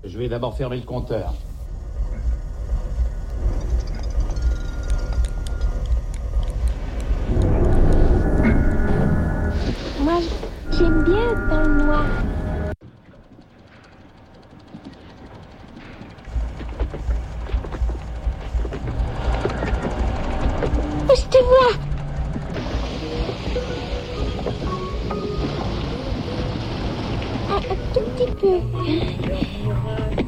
Je vais d'abord fermer le compteur. Moi, j'aime bien dans le noir. Oh, je te vois! Un tout petit peu.